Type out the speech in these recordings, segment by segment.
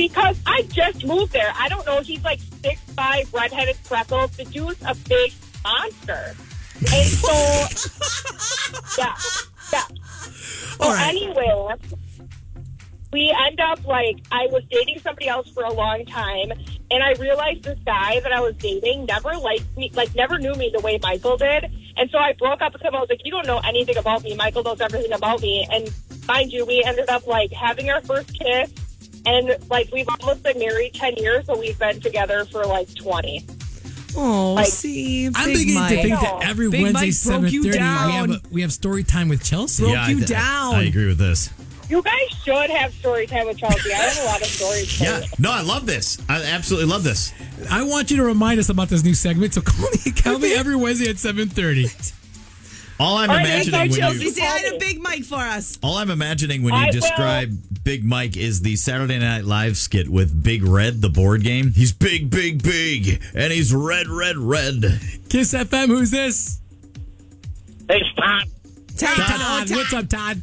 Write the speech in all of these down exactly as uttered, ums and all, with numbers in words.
Because I just moved there. I don't know. He's like six five, redheaded, freckled. The dude's a big monster. And so, yeah, yeah. So All right. anyway, we end up like, I was dating somebody else for a long time, and I realized this guy that I was dating never liked me, like never knew me the way Michael did. And so I broke up with him. I was like, you don't know anything about me. Michael knows everything about me. And mind you, we ended up like having our first kiss. And, like, we've almost been married ten years, but we've been together for, like, twenty. Oh, Like, see, I'm Big beginning Mike. to think that every Big Wednesday, Mike seven broke you thirty, we have, down. a, we have story time with Chelsea. Broke yeah, you I, down. I, I agree with this. You guys should have story time with Chelsea. I have a lot of stories. for Yeah. you. No, I love this. I absolutely love this. I want you to remind us about this new segment, so call me, call me every Wednesday at seven thirty. All I'm All right, imagining thank when Chelsea, you, say hi to Big Mike for us. all I'm imagining when you I will. describe Big Mike is the Saturday Night Live skit with Big Red, the board game. He's big, big, big, and he's red, red, red. Kiss F M, who's this? Hey, Todd. Todd, Todd, oh, Todd. what's up, Todd?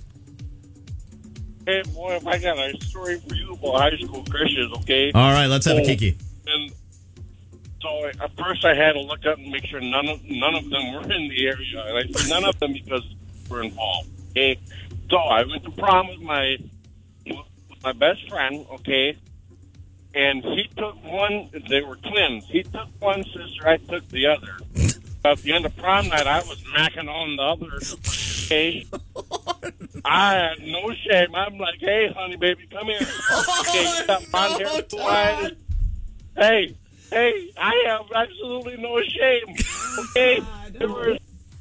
Hey, boy, if I got a story for you about high school crushes, okay? All right, let's have a Oh, kiki. And so at first I had to look up and make sure none of none of them were in the area. And I said none of them because we're involved, okay? So I went to prom with my with my best friend, okay? And he took one, they were twins. He took one sister, I took the other. At the end of prom night, I was macking on the other, okay? I had no shame. I'm like, hey, honey, baby, come here. Okay, you got blonde hair, blue eyes. Hey, hey, I have absolutely no shame. Okay? There was,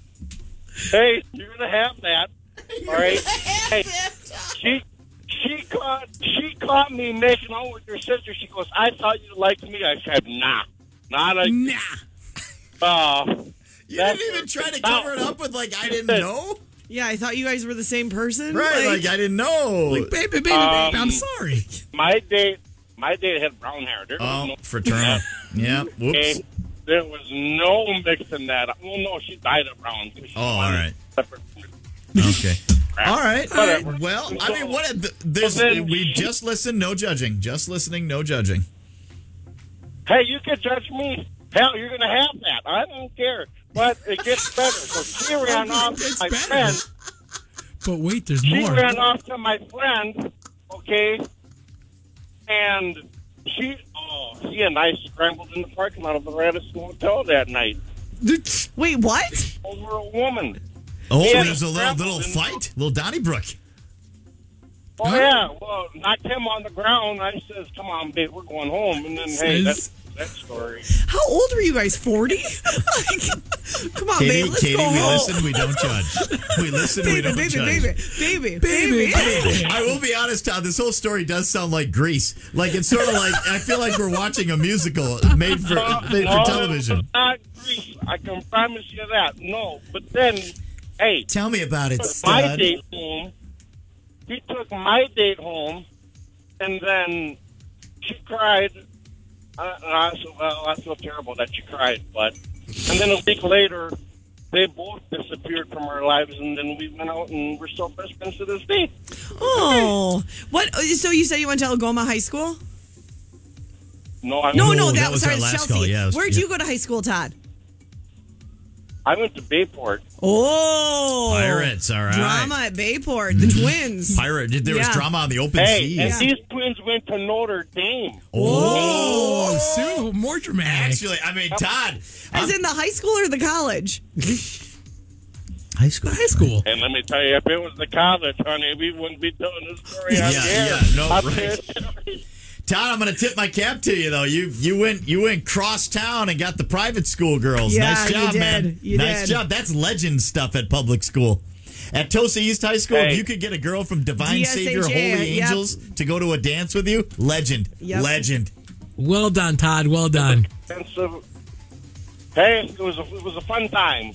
hey, you're going to have that. All right? Hey, she, she, caught, she caught me making out with your sister. She goes, I thought you liked me. I said, nah. Not a... Nah. Uh, You didn't even try to cover it up with, like, I didn't know? Yeah, I thought you guys were the same person. Right, like, I didn't know. Like, baby, baby, Um, baby, I'm sorry. my date, my date had brown hair. There was Oh, no fraternal. Yeah, whoops. Okay, there was no mixing that up. Well, no, she dyed it brown. She Oh, all wanted right. separate- Okay. All right. Whatever. Well, I mean, what? There's, Well, then- we just listen, no judging. Just listening, no judging. Hey, you can judge me. Hell, you're going to have that. I don't care. But it gets better. So she ran off to It's my better. friend. But wait, there's She more. ran off to my friend, okay? And she, oh, she and I scrambled in the parking lot of the Radisson Hotel that night Wait, what? over a woman. Oh, Yeah, there's a little scrambled little in- fight, little Donnybrook. Oh, Huh? yeah. Well, knocked him on the ground. I says, come on, babe, we're going home. And then, hey, Says- that's that story. How old were you guys? forty? Like, come on, Katie, babe, let's Katie, go we home. listen, we don't judge. We listen, we Baby, don't baby, judge. baby, baby, Baby, baby, baby. I will be honest, Todd. This whole story does sound like Grease. Like it's sort of like I feel like we're watching a musical made for made for No, television. it's not Greece. I can promise you that. No. But then, hey, Tell me about it, took my stud. date home. He took my date home, and then she cried. Uh, I said, well, I feel terrible that she cried, but and then a week later, they both disappeared from our lives, and then we went out, and we're still best friends to this day. Oh, what? So you said you went to Algoma High School? No, I No, mean, no, that that was was sorry, our last Chelsea. call, yeah, it was- Where'd yeah. you go to high school, Todd? I went to Bayport. Oh, Pirates, all right. Drama at Bayport, the twins. Pirate. There was Yeah. drama on the open Hey, seas. and Yeah. these twins went to Notre Dame. Oh, Sue, more dramatic. Actually, I mean, Todd. As in the high school or the college? high school. High school. And let me tell you, if it was the college, honey, we wouldn't be telling this story on Yeah, air. yeah, no, Up right. there. Todd, I'm going to tip my cap to you though. You you went you went cross town and got the private school girls. Yeah, nice you job, did. man. You nice did. job. That's legend stuff at public school. At Tosa East High School, Hey. if you could get a girl from Divine D S H A, Savior Holy yep. Angels to go to a dance with you, legend. Yep. Legend. Well done, Todd. Well done. And so, hey, it was a, it was a fun time.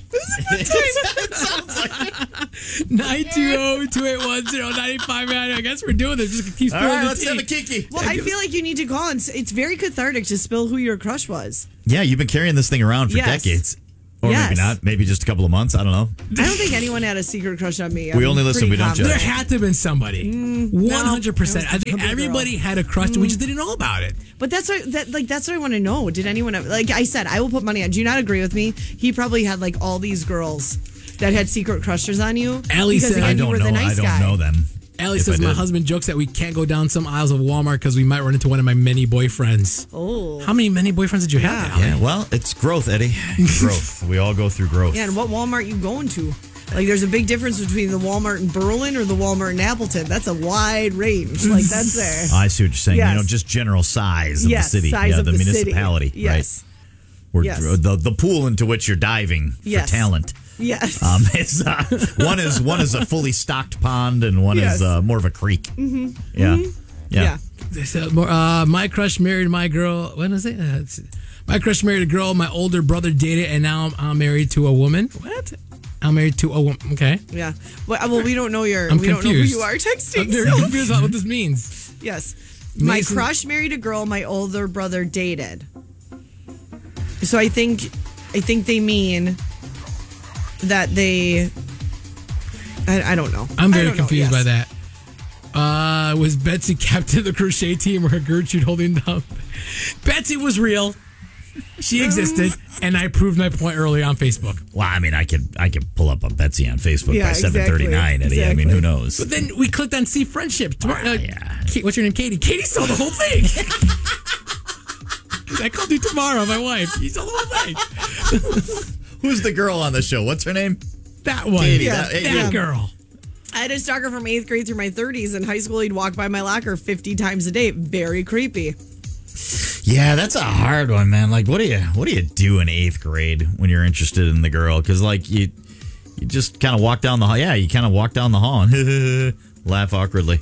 nine two zero, two eight one, zero nine five nine. I guess we're doing this. Just keep All spilling right, the let's tea. have a kiki. Well, I feel like you need to call, and s- it's very cathartic to spill who your crush was. Yeah, you've been carrying this thing around for Yes. decades. Or Yes. maybe not. Maybe just a couple of months. I don't know. I don't think anyone had a secret crush on me. We I'm only listen, pretty we don't confident. There judge. had to have been somebody. One hundred percent. I it was think a girl. everybody had a crush. We just didn't know about it. But that's what that like that's what I want to know. Did anyone have, like I said, I will put money on. Do you not agree with me? He probably had like all these girls that had secret crushes on you. Allie because said- again, I you don't were know. the nice I don't guy. know them. Allie If says I my did. husband jokes that we can't go down some aisles of Walmart because we might run into one of my many boyfriends. Oh. How many many boyfriends did you have? Allie? Yeah, well, it's growth, Eddie. Growth. We all go through growth. Yeah, and what Walmart you going to? Like, there's a big difference between the Walmart in Berlin or the Walmart in Appleton. That's a wide range. Like, that's there. I see what you're saying. Yes. You know, just general size of Yes, the city. size yeah, of the, the city. municipality. Yes. Right. We're, Yes. the, the pool into which you're diving for Yes. talent. Yes. Um, it's, uh, one is one is a fully stocked pond, and one Yes. is uh, more of a creek. Mm-hmm. Yeah. yeah, yeah. They said, uh, my crush married my girl. What is it? Uh, it's- my crush married a girl my older brother dated, and now I'm, I'm married to a woman. What? I'm married to a woman. Okay. Yeah. Well, well, we don't know your. I'm we don't know who confused. you are texting. I'm very so- confused about what this means. Yes. My Mason- crush married a girl my older brother dated. So I think I think they mean that they I, I don't know. I'm I very don't know, confused yes. by that. Uh, was Betsy captain of the crochet team or Gertrude holding down? Betsy was real. She existed, and I proved my point earlier on Facebook. Well, I mean, I could I could pull up a Betsy on Facebook Yeah, by seven thirty-nine, exactly. Eddie. I mean, Exactly. who knows? But then we clicked on see friendship. Tomorrow, uh, yeah. Kate, what's your name? Katie. Katie saw the whole thing. I called you tomorrow, my wife. You saw the whole thing. Who's the girl on the show? What's her name? That one. Katie, that, that- that yeah. girl. I had a stalker from eighth grade through my thirties. In high school, he'd walk by my locker fifty times a day. Very creepy. Yeah, that's a hard one, man. Like, what do you what do you do in eighth grade when you're interested in the girl? Because like you you just kind of walk down the hall. Yeah, you kind of walk down the hall and laugh awkwardly.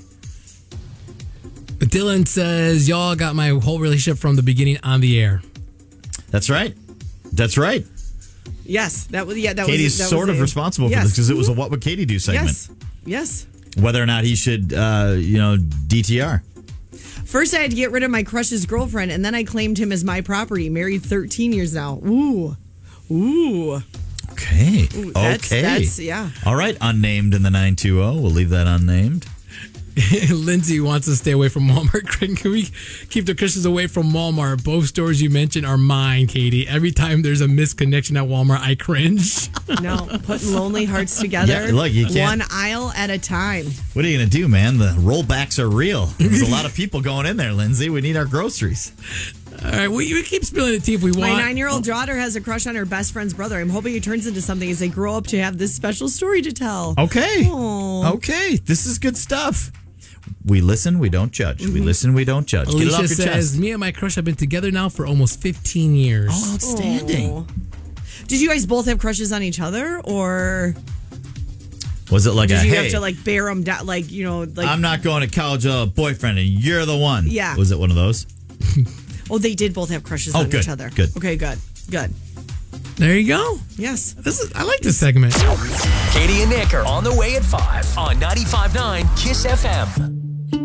Dylan says, y'all got my whole relationship from the beginning on the air. That's right. That's right. Yes, that was yeah. That Katie's was that sort was of a- responsible for yes. this because it was a "What Would Katie Do" segment. Yes, yes. Whether or not he should, uh, you know, D T R. First, I had to get rid of my crush's girlfriend, and then I claimed him as my property. Married thirteen years now. Ooh, ooh. Okay. Ooh, that's- okay. that's- yeah. All right. Unnamed in the nine two zero. We'll leave that unnamed. Lindsay wants to stay away from Walmart. Can we keep the Christians away from Walmart? Both stores you mentioned are mine, Katie. Every time there's a misconnection at Walmart, I cringe. No, putting lonely hearts together. Yeah, look, you can't- one aisle at a time. What are you going to do, man? The rollbacks are real. There's a lot of people going in there, Lindsay. We need our groceries. All right, we, we keep spilling the tea if we want. My nine-year-old daughter has a crush on her best friend's brother. I'm hoping it turns into something as they grow up to have this special story to tell. Okay. Aw. Okay. This is good stuff. We listen, we don't judge. We listen, we don't judge. Get it Alicia off your says, chest. me and my crush have been together now for almost fifteen years. Oh, outstanding. Aw. Did you guys both have crushes on each other, or Was it like did a, you hey, have to like bear them down? Like you know, like I'm not going to college, uh, boyfriend, and you're the one. Yeah. Was it one of those? oh, they did both have crushes Oh, on good, each other. good. Okay, good, good. There you go. Yes. This is, I like this segment. Katie and Nick are on the way at five on ninety-five point nine Kiss F M.